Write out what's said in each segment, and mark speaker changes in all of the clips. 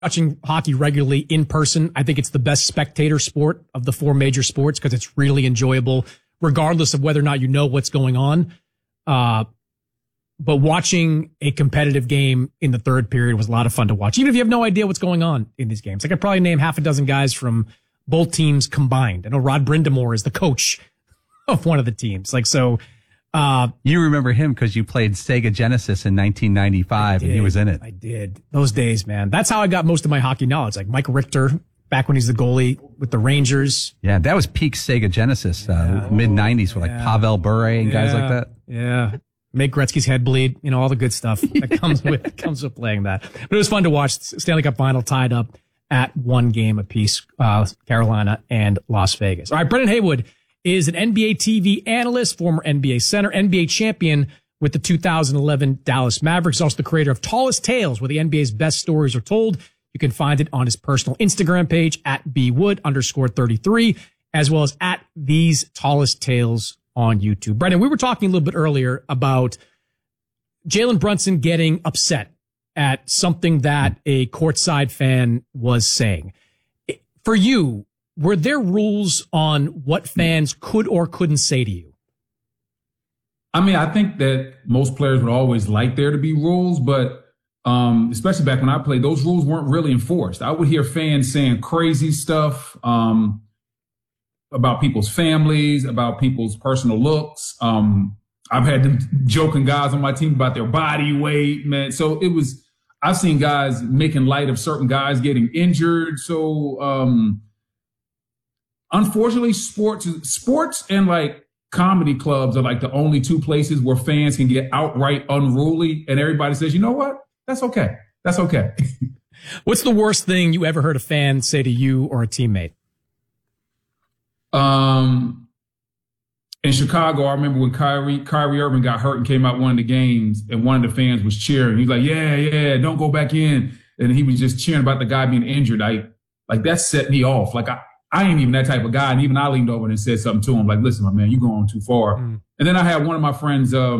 Speaker 1: watching hockey regularly in person. I think it's the best spectator sport of the four major sports because it's really enjoyable, regardless of whether or not you know what's going on. But watching a competitive game in the third period was a lot of fun to watch, even if you have no idea what's going on in these games. I could probably name half a dozen guys from both teams combined. I know Rod Brindamore is the coach of one of the teams.
Speaker 2: You remember him because you played Sega Genesis in 1995 and he was in it.
Speaker 1: I did. Those days, man. That's how I got most of my hockey knowledge. Like Mike Richter, back when he's the goalie with the Rangers.
Speaker 2: Yeah, that was peak Sega Genesis, mid-90s with like Pavel Bure and guys like that.
Speaker 1: Yeah. Make Gretzky's head bleed, all the good stuff that comes with playing that. But it was fun to watch. Stanley Cup final tied up at one game apiece, Carolina and Las Vegas. All right, Brendan Haywood is an NBA TV analyst, former NBA center, NBA champion with the 2011 Dallas Mavericks. He's also the creator of Tallest Tales, where the NBA's best stories are told. You can find it on his personal Instagram page at bwood_33, as well as at These Tallest Tales on YouTube. Brendan, we were talking a little bit earlier about Jalen Brunson getting upset at something that a courtside fan was saying. For you, were there rules on what fans could or couldn't say to you?
Speaker 3: I mean, I think that most players would always like there to be rules, but especially back when I played, those rules weren't really enforced. I would hear fans saying crazy stuff about people's families, about people's personal looks. I've had them joking guys on my team about their body weight, man. So I've seen guys making light of certain guys getting injured. So, unfortunately, sports and like comedy clubs are like the only two places where fans can get outright unruly and everybody says, you know what? That's okay. That's okay.
Speaker 1: What's the worst thing you ever heard a fan say to you or a teammate?
Speaker 3: In Chicago, I remember when Kyrie Irving got hurt and came out one of the games and one of the fans was cheering. He's like, yeah, don't go back in. And he was just cheering about the guy being injured. Like that set me off. Like I ain't even that type of guy. And even I leaned over and said something to him like, listen, my man, you're going too far. And then I had one of my friends, not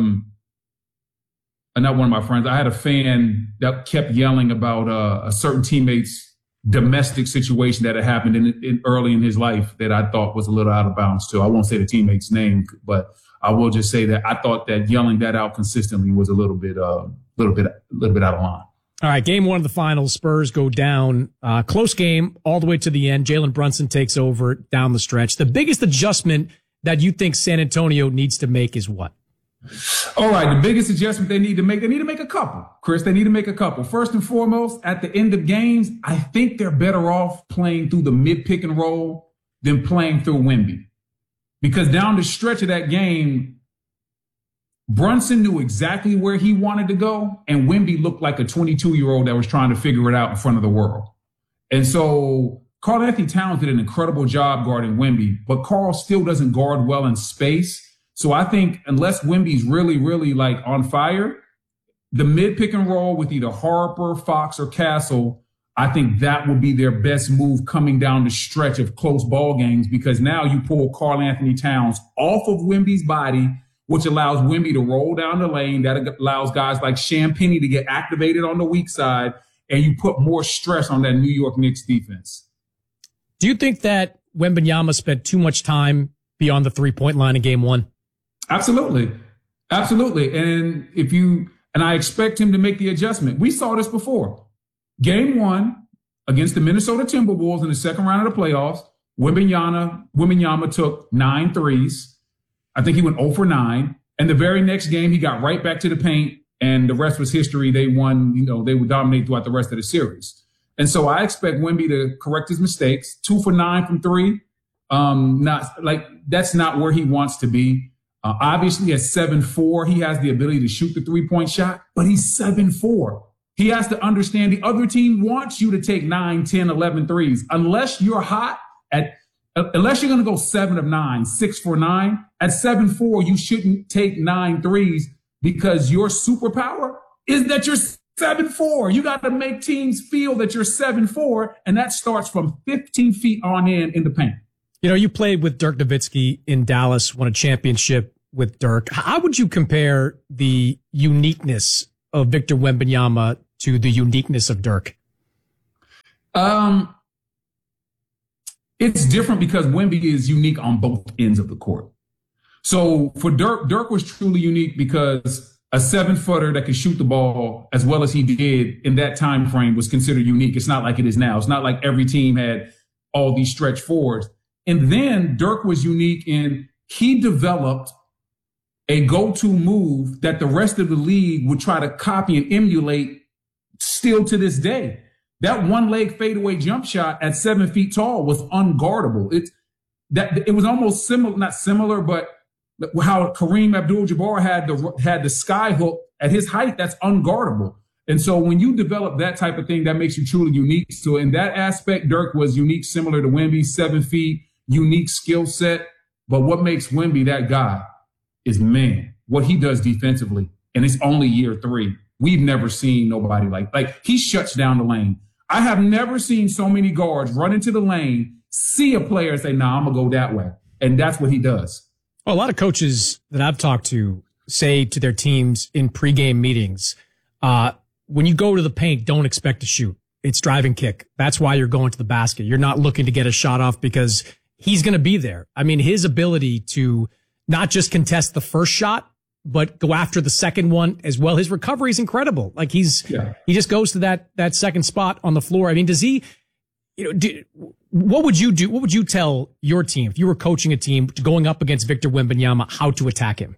Speaker 3: one of my friends, I had a fan that kept yelling about a certain teammate's domestic situation that had happened in early in his life that I thought was a little out of bounds too. I won't say the teammate's name, but I will just say that I thought that yelling that out consistently was a little bit out of line.
Speaker 1: All right, game one of the finals, Spurs go down. Close game all the way to the end. Jalen Brunson takes over down the stretch. The biggest adjustment that you think San Antonio needs to make is what?
Speaker 3: All right, the biggest adjustment they need to make a couple. Chris, they need to make a couple. First and foremost, at the end of games, I think they're better off playing through the mid pick and roll than playing through Wemby. Because down the stretch of that game, Brunson knew exactly where he wanted to go, and Wemby looked like a 22-year-old that was trying to figure it out in front of the world. And so Karl Anthony Towns did an incredible job guarding Wemby, but Karl still doesn't guard well in space. So I think unless Wemby's really, really like on fire, the mid pick and roll with either Harper, Fox, or Castle, I think that would be their best move coming down the stretch of close ball games, because now you pull Karl Anthony Towns off of Wemby's body, which allows Wemby to roll down the lane. That allows guys like Champagnie to get activated on the weak side, and you put more stress on that New York Knicks defense.
Speaker 1: Do you think that Wembanyama spent too much time beyond the three-point line in game one?
Speaker 3: Absolutely. And I expect him to make the adjustment. We saw this before. Game one against the Minnesota Timberwolves in the second round of the playoffs, Wembanyama took 9 threes. I think he went 0 for 9. And the very next game, he got right back to the paint, and the rest was history. They won, they would dominate throughout the rest of the series. And so I expect Wemby to correct his mistakes. 2 for 9 from 3. That's not where he wants to be. Obviously, at 7'4", he has the ability to shoot the three-point shot, but he's 7'4". He has to understand the other team wants you to take 9, 10, 11 threes. Unless you're hot unless you're going to go 7 of 9, 6 for 9, at 7'4", you shouldn't take 9 threes, because your superpower is that you're 7'4". You got to make teams feel that you're 7'4", and that starts from 15 feet on in the paint.
Speaker 1: You played with Dirk Nowitzki in Dallas, won a championship with Dirk. How would you compare the uniqueness of Victor Wembanyama to the uniqueness of Dirk?
Speaker 3: Um, it's different because Wemby is unique on both ends of the court. So for Dirk was truly unique because a 7-footer that could shoot the ball as well as he did in that time frame was considered unique. It's not like it is now. It's not like every team had all these stretch forwards. And then Dirk was unique in he developed a go-to move that the rest of the league would try to copy and emulate still to this day. That one-leg fadeaway jump shot at 7 feet tall was unguardable. It was almost similar, not similar, but how Kareem Abdul-Jabbar had the sky hook at his height. That's unguardable. And so when you develop that type of thing, that makes you truly unique. So in that aspect, Dirk was unique, similar to Wemby, 7 feet, unique skill set. But what makes Wemby that guy is, man, what he does defensively. And it's only year 3. We've never seen nobody like he shuts down the lane. I have never seen so many guards run into the lane, see a player and say, nah, I'm going to go that way. And that's what he does.
Speaker 1: Well, a lot of coaches that I've talked to say to their teams in pregame meetings, when you go to the paint, don't expect to shoot. It's drive and kick. That's why you're going to the basket. You're not looking to get a shot off because he's going to be there. I mean, his ability to not just contest the first shot, but go after the second one as well. His recovery is incredible. Like he just goes to that second spot on the floor. I mean, does he, what would you do? What would you tell your team if you were coaching a team going up against Victor Wembanyama, how to attack him?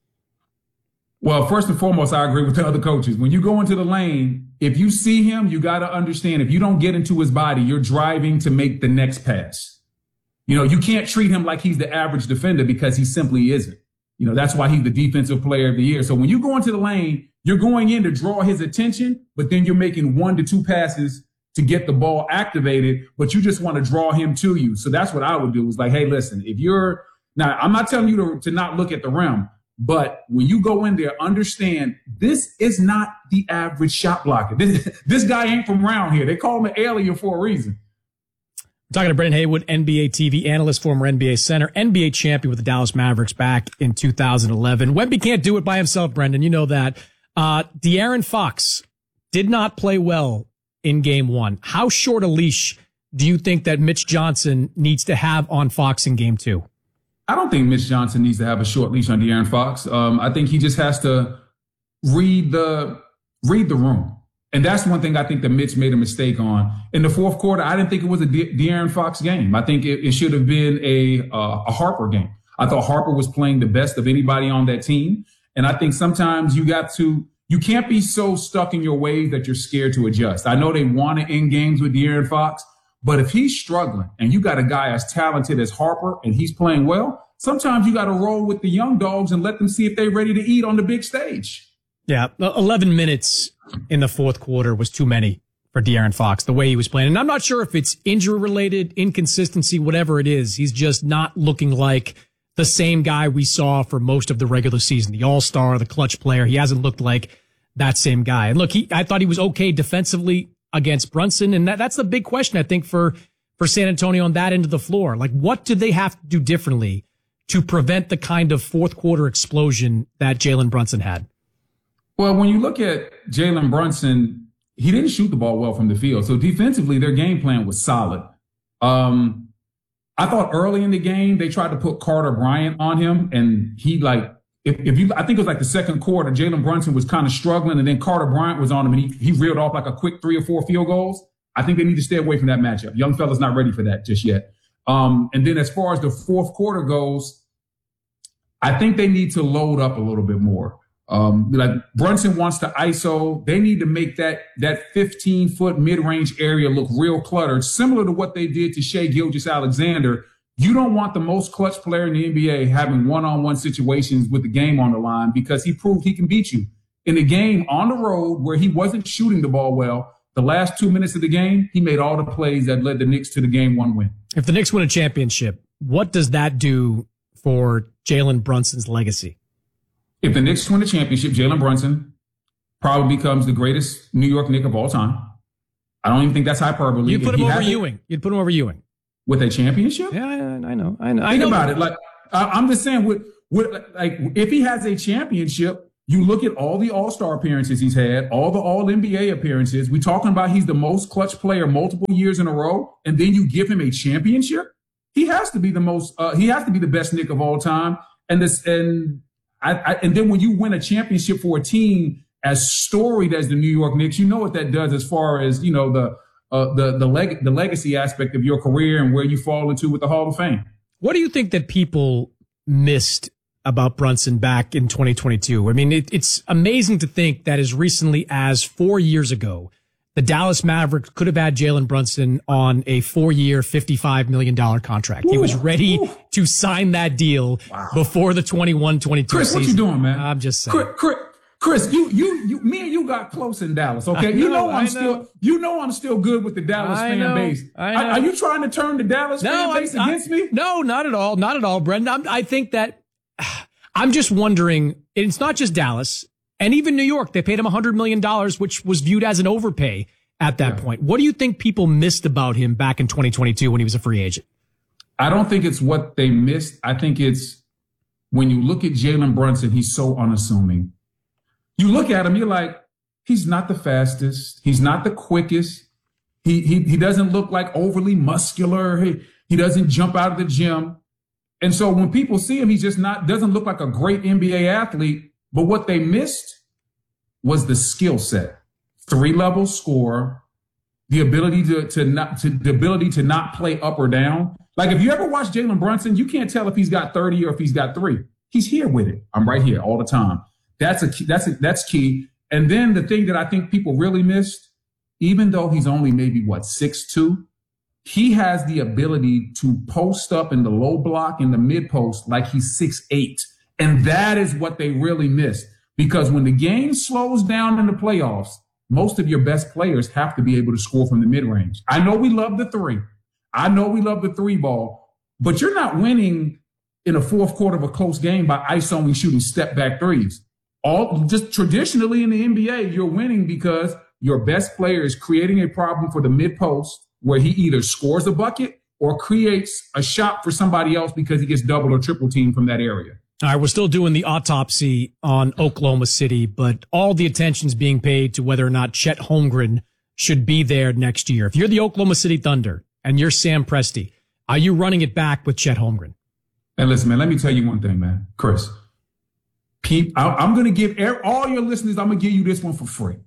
Speaker 3: Well, first and foremost, I agree with the other coaches. When you go into the lane, if you see him, you got to understand, if you don't get into his body, you're driving to make the next pass. You can't treat him like he's the average defender because he simply isn't. That's why he's the defensive player of the year. So when you go into the lane, you're going in to draw his attention, but then you're making 1 to 2 passes to get the ball activated, but you just want to draw him to you. So that's what I would do, is like, hey, listen, now I'm not telling you to not look at the rim, but when you go in there, understand this is not the average shot blocker. This guy ain't from around here. They call him an alien for a reason.
Speaker 1: We're talking to Brendan Haywood, NBA TV analyst, former NBA center, NBA champion with the Dallas Mavericks back in 2011. Wemby can't do it by himself, Brendan. You know that. De'Aaron Fox did not play well in game 1. How short a leash do you think that Mitch Johnson needs to have on Fox in game 2?
Speaker 3: I don't think Mitch Johnson needs to have a short leash on De'Aaron Fox. I think he just has to read the room. And that's one thing I think that Mitch made a mistake on. In the fourth quarter, I didn't think it was a De'Aaron Fox game. I think it should have been a Harper game. I thought Harper was playing the best of anybody on that team. And I think sometimes you can't be so stuck in your ways that you're scared to adjust. I know they want to end games with De'Aaron Fox, but if he's struggling and you got a guy as talented as Harper and he's playing well, sometimes you got to roll with the young dogs and let them see if they're ready to eat on the big stage.
Speaker 1: Yeah, 11 minutes in the fourth quarter was too many for De'Aaron Fox, the way he was playing. And I'm not sure if it's injury-related, inconsistency, whatever it is. He's just not looking like the same guy we saw for most of the regular season, the all-star, the clutch player. He hasn't looked like that same guy. And look, I thought he was okay defensively against Brunson, and that's the big question, I think, for San Antonio on that end of the floor. Like, what do they have to do differently to prevent the kind of fourth quarter explosion that Jalen Brunson had?
Speaker 3: Well, when you look at Jalen Brunson, he didn't shoot the ball well from the field. So defensively, their game plan was solid. I thought early in the game, they tried to put Carter Bryant on him. And he I think it was like the second quarter, Jalen Brunson was kind of struggling. And then Carter Bryant was on him and he reeled off like a quick 3 or 4 field goals. I think they need to stay away from that matchup. Young fella's not ready for that just yet. And then as far as the fourth quarter goes, I think they need to load up a little bit more. Like Brunson wants to ISO. They need to make that 15-foot mid-range area look real cluttered, similar to what they did to Shai Gilgeous-Alexander. You don't want the most clutch player in the NBA having one-on-one situations with the game on the line, because he proved he can beat you. In a game on the road where he wasn't shooting the ball well, the last 2 minutes of the game, he made all the plays that led the Knicks to the Game 1 win.
Speaker 1: If the Knicks win a championship, what does that do for Jalen Brunson's legacy?
Speaker 3: If the Knicks win the championship, Jalen Brunson probably becomes the greatest New York Knick of all time. I don't even think that's hyperbole.
Speaker 1: You'd put him over Ewing. You'd put him over Ewing.
Speaker 3: With a championship?
Speaker 1: Yeah, I know.
Speaker 3: Think about it. Like, I'm just saying, if he has a championship, You look at all the All-Star appearances he's had, all the All-NBA appearances. We're talking about he's the most clutch player multiple years in a row, and then you give him a championship. He has to be the most. He has to be the best Knick of all time. And then when you win a championship for a team as storied as the New York Knicks, you know what that does as far as the legacy aspect of your career and where you fall into with the Hall of Fame.
Speaker 1: What do you think that people missed about Brunson back in 2022? I mean, it's amazing to think that as recently as 4 years ago, the Dallas Mavericks could have had Jalen Brunson on a 4-year, $55 million contract. He was ready to sign that deal before the 21-22
Speaker 3: Chris,
Speaker 1: season.
Speaker 3: what you doing, man?
Speaker 1: I'm just saying.
Speaker 3: Chris, me and you got close in Dallas, okay? I'm still good with the Dallas fan base. Are you trying to turn the Dallas fan base against me?
Speaker 1: No, not at all. Not at all, Brendan. I think that I'm just wondering, it's not just Dallas and even New York. They paid him $100 million, which was viewed as an overpay at that point. What do you think people missed about him back in 2022 when he was a free agent?
Speaker 3: I don't think it's what they missed. I think it's when you look at Jalen Brunson, he's so unassuming. You look at him, you're like, he's not the fastest. He's not the quickest. He doesn't look like overly muscular. He doesn't jump out of the gym. And so when people see him, he just doesn't look like a great NBA athlete. But what they missed was the skill set. 3-level scorer, the ability to not play up or down. Like if you ever watch Jalen Brunson, you can't tell if he's got 30 or if he's got 3. He's here with it. I'm right here all the time. That's key. And then the thing that I think people really missed, even though he's only maybe 6'2", he has the ability to post up in the low block in the mid post like he's 6'8". And that is what they really missed, because when the game slows down in the playoffs, most of your best players have to be able to score from the mid range. I know we love the 3. I know we love the 3 ball, but you're not winning in a fourth quarter of a close game by isoing shooting step back threes. Just traditionally in the NBA, you're winning because your best player is creating a problem for the mid post where he either scores a bucket or creates a shot for somebody else because he gets double or triple teamed from that area.
Speaker 1: All right, we're still doing the autopsy on Oklahoma City, but all the attention's being paid to whether or not Chet Holmgren should be there next year. If you're the Oklahoma City Thunder and you're Sam Presti, are you running it back with Chet Holmgren?
Speaker 3: And listen, man, let me tell you one thing, man. Chris, I'm going to give all your listeners, I'm going to give you this one for free.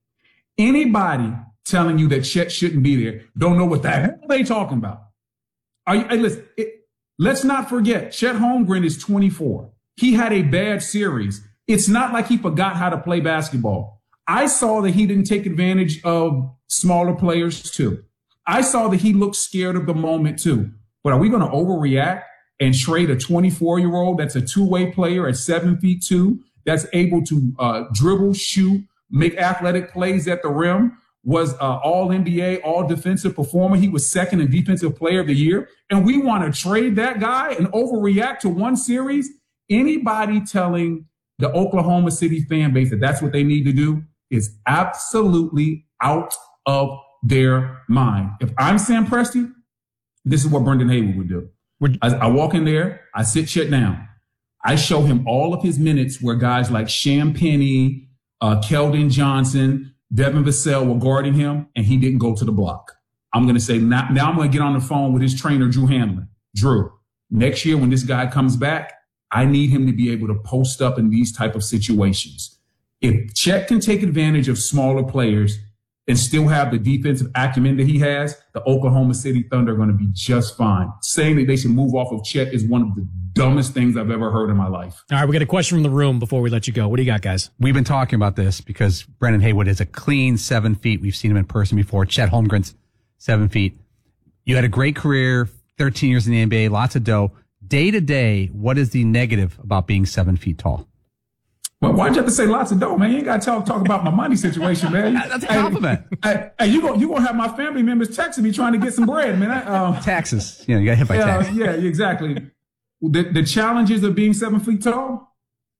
Speaker 3: Anybody telling you that Chet shouldn't be there don't know what the hell they talking about. Listen, let's not forget, Chet Holmgren is 24. He had a bad series. It's not like he forgot how to play basketball. I saw that he didn't take advantage of smaller players too. I saw that he looked scared of the moment too. But are we going to overreact and trade a 24-year-old that's a two-way player at 7'2", that's able to dribble, shoot, make athletic plays at the rim, was all NBA, all defensive performer. He was second in defensive player of the year. And we want to trade that guy and overreact to one series? Anybody telling the Oklahoma City fan base that that's what they need to do is absolutely out of their mind. If I'm Sam Presti, this is what Brendan Haywood would do. I walk in there, I sit Chet down. I show him all of his minutes where guys like Sham Penny, Keldon Johnson, Devin Vassell were guarding him, and he didn't go to the block. I'm going to say, now I'm going to get on the phone with his trainer, Drew Hanlon. Drew, next year when this guy comes back, I need him to be able to post up in these type of situations. If Chet can take advantage of smaller players and still have the defensive acumen that he has, the Oklahoma City Thunder are going to be just fine. Saying that they should move off of Chet is one of the dumbest things I've ever heard in my life.
Speaker 1: All right, we got a question from the room before we let you go. What do you got, guys?
Speaker 2: We've been talking about this because Brendan Haywood is a clean 7 feet. We've seen him in person before. Chet Holmgren's 7 feet. You had a great career, 13 years in the NBA, lots of dough. Day to day, what is the negative about being 7 feet tall?
Speaker 3: Well, why'd you have to say lots of dough, man? You ain't got to talk about my money situation, man.
Speaker 2: That's a compliment.
Speaker 3: Hey, you gonna have my family members texting me trying to get some bread, man.
Speaker 2: Taxes. You got hit by taxes.
Speaker 3: Yeah, exactly. The challenges of being 7 feet tall?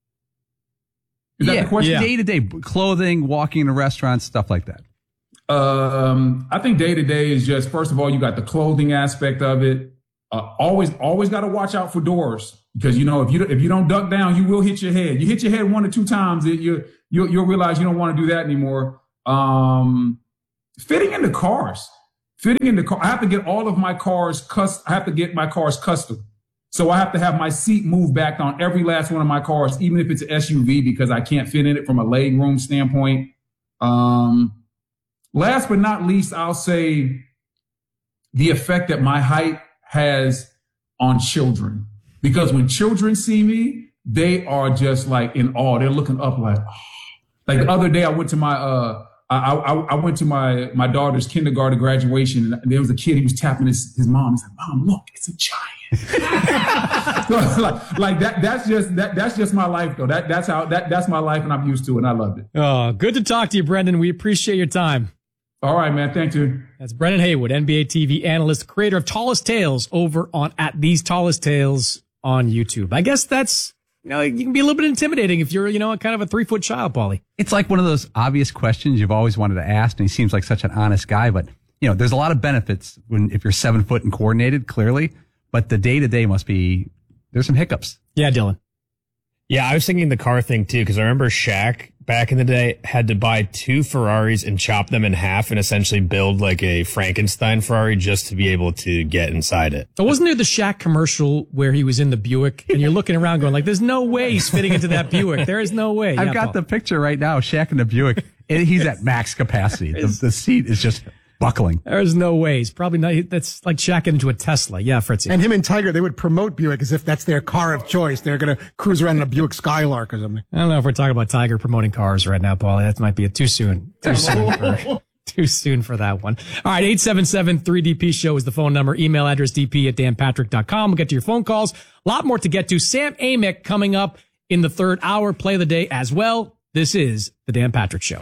Speaker 3: Is that the question?
Speaker 2: Day to day, clothing, walking to restaurants, stuff like that.
Speaker 3: I think day to day is just, first of all, you got the clothing aspect of it. Always got to watch out for doors because, you know, if you don't duck down, you will hit your head. You hit your head 1 or 2 times, you'll realize you don't want to do that anymore. Fitting into cars. I have to get all of my cars I have to get my cars custom. So I have to have my seat moved back on every last one of my cars, even if it's an SUV, because I can't fit in it from a leg room standpoint. Last but not least, I'll say the effect that my height has on children. Because when children see me, they are just like in awe. They're looking up like, oh. Like the other day I went to my I went to my daughter's kindergarten graduation, and there was a kid. He was tapping his mom. He's like, "Mom, look, it's a giant." So, like that. That's just my life, though. That's my life, and I'm used to it, and I loved it.
Speaker 1: Oh, good to talk to you, Brendan. We appreciate your time.
Speaker 3: All right, man. Thank you.
Speaker 1: That's Brendan Haywood, NBA TV analyst, creator of Tallest Tales over on @TheseTallestTales on YouTube. I guess that's, you know, you can be a little bit intimidating if you're, you know, kind of a 3-foot child, Paulie.
Speaker 2: It's like one of those obvious questions you've always wanted to ask, and he seems like such an honest guy. But, you know, there's a lot of benefits if you're 7 foot and coordinated, clearly. But the day-to-day there's some hiccups.
Speaker 1: Yeah, Dylan.
Speaker 4: Yeah, I was thinking the car thing, too, because I remember Shaq back in the day had to buy 2 Ferraris and chop them in half and essentially build like a Frankenstein Ferrari just to be able to get inside it.
Speaker 1: But wasn't there the Shaq commercial where he was in the Buick and you're looking around going like, there's no way he's fitting into that Buick. There is no way.
Speaker 2: I've got the picture right now, Shaq in the Buick. He's at max capacity. The seat is just buckling.
Speaker 1: There's no way. He's probably not. That's like Shaq into a Tesla. Yeah, Fritzy.
Speaker 5: And him and Tiger, they would promote Buick as if that's their car of choice. They're going to cruise around in a Buick Skylark or something.
Speaker 1: I don't know if we're talking about Tiger promoting cars right now, Paulie. That might be too soon. Too soon for that one. All right, 877-3DP show is the phone number. Email address dp@danpatrick.com. We'll get to your phone calls. A lot more to get to. Sam Amick coming up in the third hour. Play of the day as well. This is the Dan Patrick Show.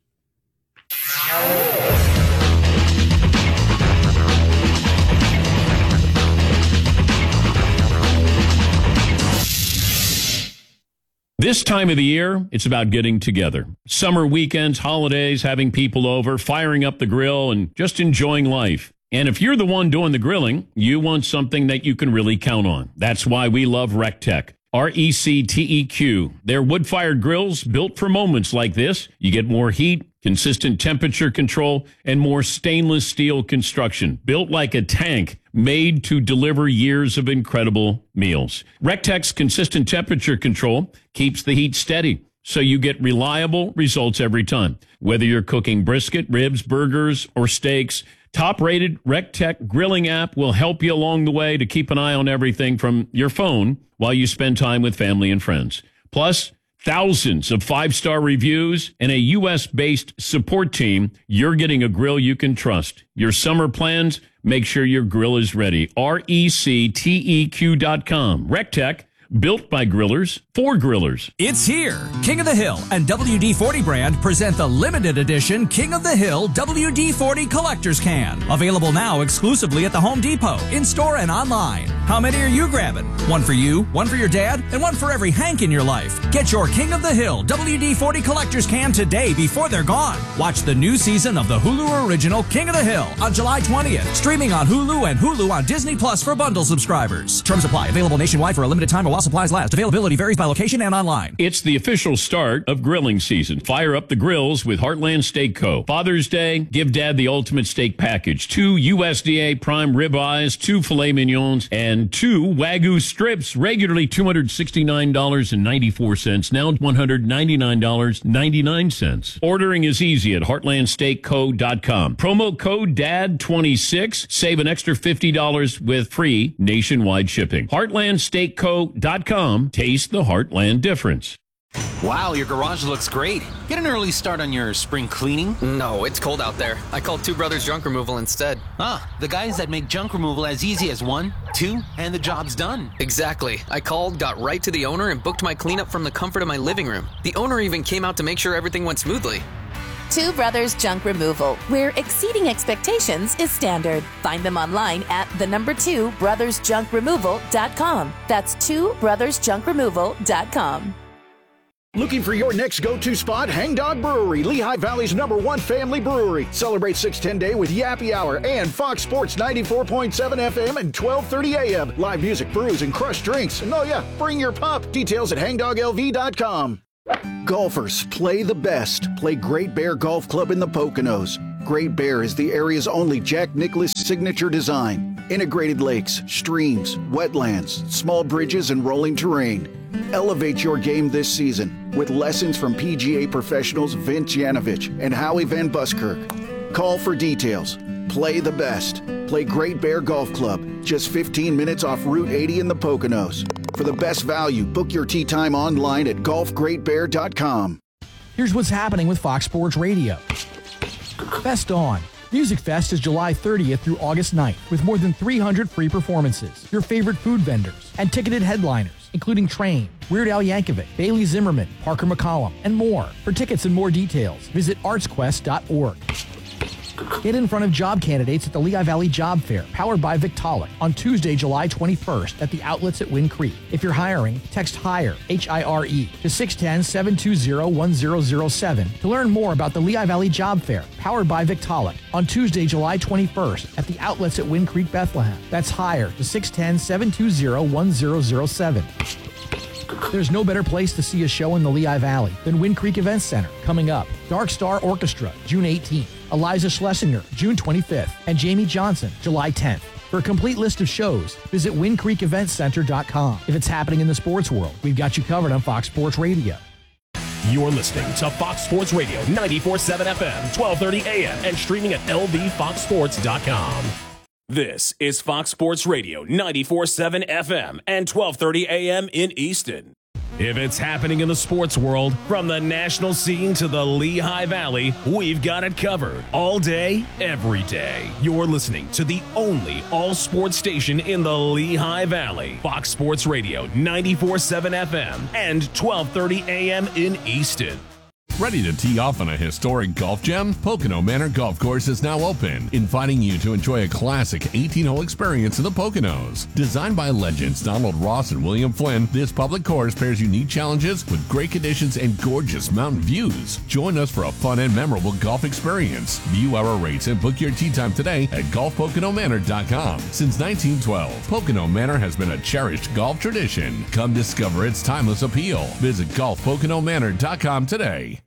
Speaker 6: This time of the year, it's about getting together. Summer weekends, holidays, having people over, firing up the grill, and just enjoying life. And if you're the one doing the grilling, you want something that you can really count on. That's why we love RecTech. RecTeq. They're wood-fired grills built for moments like this. You get more heat, consistent temperature control, and more stainless steel construction. Built like a tank, made to deliver years of incredible meals. RecTech's consistent temperature control keeps the heat steady, so you get reliable results every time. Whether you're cooking brisket, ribs, burgers, or steaks, top-rated RecTech grilling app will help you along the way to keep an eye on everything from your phone while you spend time with family and friends. Plus, thousands of 5-star reviews and a U.S.-based support team. You're getting a grill you can trust. Your summer plans, make sure your grill is ready. RecTeq.com. RecTech, built by grillers for grillers.
Speaker 7: It's here. King of the Hill and WD-40 brand present the limited edition King of the Hill WD-40 Collector's Can. Available now exclusively at the Home Depot, in-store and online. How many are you grabbing? One for you, one for your dad, and one for every Hank in your life. Get your King of the Hill WD-40 Collector's Can today before they're gone. Watch the new season of the Hulu original King of the Hill on July 20th. Streaming on Hulu and Hulu on Disney Plus for bundle subscribers. Terms apply. Available nationwide for a limited time or while supplies last. Availability varies by location and online.
Speaker 6: It's the official start of grilling season. Fire up the grills with Heartland Steak Co. Father's Day, give Dad the ultimate steak package. 2 USDA prime ribeyes, 2 filet mignons, and 2 Wagyu strips. Regularly $269.94, now $199.99. Ordering is easy at heartlandsteakco.com. Promo code DAD26. Save an extra $50 with free nationwide shipping. Heartlandsteakco.com. Taste the Heartland difference.
Speaker 8: Wow, your garage looks great. Get an early start on your spring cleaning.
Speaker 9: No, it's cold out there. I called Two Brothers Junk Removal instead.
Speaker 8: Ah, the guys that make junk removal as easy as 1, 2, and the job's done.
Speaker 9: Exactly. I called, got right to the owner, and booked my cleanup from the comfort of my living room. The owner even came out to make sure everything went smoothly.
Speaker 10: Two Brothers Junk Removal, where exceeding expectations is standard. Find them online at 2brothersjunkremoval.com. That's 2brothersjunkremoval.com.
Speaker 11: Looking for your next go-to spot? Hangdog Brewery, Lehigh Valley's #1 family brewery. Celebrate 610 Day with Yappy Hour and Fox Sports 94.7 FM and 1230 AM. Live music, brews, and crushed drinks. And oh yeah, bring your pup. Details at hangdoglv.com. Golfers, play the best. Play Great Bear Golf Club in the Poconos. Great Bear is the area's only Jack Nicklaus signature design. Integrated lakes, streams, wetlands, small bridges, and rolling terrain. Elevate your game this season with lessons from PGA professionals Vince Yanovich and Howie Van Buskirk. Call for details. Play the best. Play Great Bear Golf Club, just 15 minutes off Route 80 in the Poconos. For the best value, book your tee time online at golfgreatbear.com.
Speaker 12: Here's what's happening with Fox Sports Radio. Fest On. Music Fest is July 30th through August 9th with more than 300 free performances, your favorite food vendors, and ticketed headliners, including Train, Weird Al Yankovic, Bailey Zimmerman, Parker McCollum, and more. For tickets and more details, visit artsquest.org. Get in front of job candidates at the Lehigh Valley Job Fair, powered by Victaulic, on Tuesday, July 21st at the outlets at Wind Creek. If you're hiring, text HIRE, H-I-R-E, to 610-720-1007 to learn more about the Lehigh Valley Job Fair, powered by Victaulic, on Tuesday, July 21st at the outlets at Wind Creek, Bethlehem. That's HIRE to 610-720-1007. There's no better place to see a show in the Lehigh Valley than Wind Creek Events Center. Coming up, Dark Star Orchestra, June 18th, Eliza Schlesinger, June 25th, and Jamie Johnson, July 10th. For a complete list of shows, visit windcreekeventcenter.com. If it's happening in the sports world, we've got you covered on Fox Sports Radio.
Speaker 13: You're listening to Fox Sports Radio, 94.7 FM, 1230 AM, and streaming at lvfoxsports.com. This is Fox Sports Radio, 94.7 FM and 1230 AM in Easton. If it's happening in the sports world, from the national scene to the Lehigh Valley, we've got it covered all day, every day. You're listening to the only all-sports station in the Lehigh Valley. Fox Sports Radio, 94.7 FM and 1230 AM in Easton.
Speaker 14: Ready to tee off on a historic golf gem? Pocono Manor Golf Course is now open, inviting you to enjoy a classic 18-hole experience in the Poconos. Designed by legends Donald Ross and William Flynn, this public course pairs unique challenges with great conditions and gorgeous mountain views. Join us for a fun and memorable golf experience. View our rates and book your tee time today at golfpoconomanor.com. Since 1912, Pocono Manor has been a cherished golf tradition. Come discover its timeless appeal. Visit golfpoconomanor.com today.